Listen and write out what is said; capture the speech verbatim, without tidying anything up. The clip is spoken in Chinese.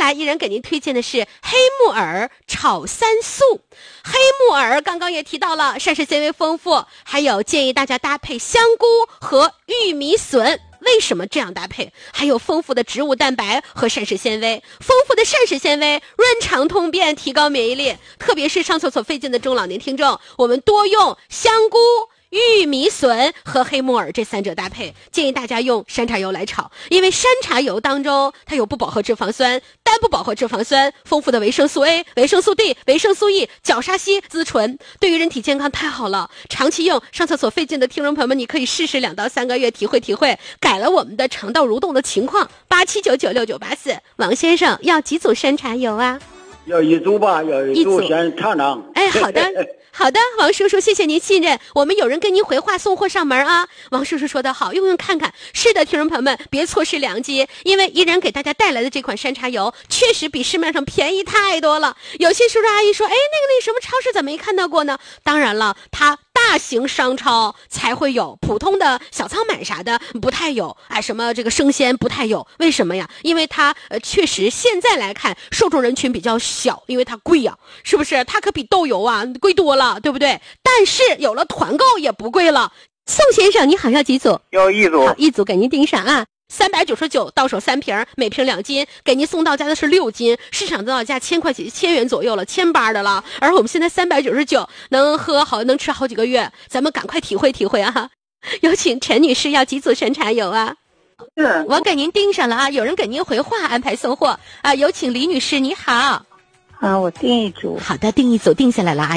来依然给您推荐的是黑木耳炒三素。黑木耳刚刚也提到了，膳食纤维丰富，还有建议大家搭配香菇和玉米笋。为什么这样搭配？还有丰富的植物蛋白和膳食纤维，丰富的膳食纤维润肠通便，提高免疫力。特别是上厕所费劲的中老年听众，我们多用香菇、玉米笋和黑木耳这三者搭配，建议大家用山茶油来炒，因为山茶油当中它有不饱和脂肪酸、单不饱和脂肪酸，丰富的维生素 A、维生素 D、维生素 E、角鲨烯、滋醇，对于人体健康太好了。长期用上厕所费劲的听众朋友们，你可以试试两到三个月，体会体会，改了我们的肠道蠕动的情况。八七九九六九八四，王先生要几组山茶油啊？ 要一组吧，要一组先尝尝。 哎，好的。好的，王叔叔，谢谢您信任，我们有人跟您回话送货上门啊。王叔叔说得好，用用看看。是的，听众朋友们，别错失良机，因为依然给大家带来的这款山茶油确实比市面上便宜太多了。有些叔叔阿姨说，哎，那个那什么超市怎么没看到过呢？当然了，它大型商超才会有，普通的小仓买啥的不太有，哎，什么这个生鲜不太有。为什么呀？因为它呃确实现在来看受众人群比较小，因为它贵呀，是不是？它可比豆油啊贵多了，对不对？但是有了团购也不贵了。宋先生你好，要几组？ 要一组。 好，一组给您订上啊。三百九十九到手三瓶，每瓶两斤，给您送到家的是六斤，市场指导价千块钱千元左右了，千八的了。而我们现在三百九十九，能喝好，能吃好几个月，咱们赶快体会体会啊！有请陈女士，要几组山茶油啊？ 是， 我给您订上了啊，有人给您回话安排送货啊。有请李女士，你好。 啊，我订一组。 好的，订一组，订下来了啊。